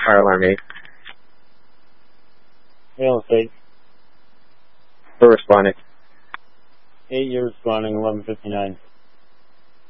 Fire alarm 8. Real estate. We're responding. 8, you're responding, 11:59.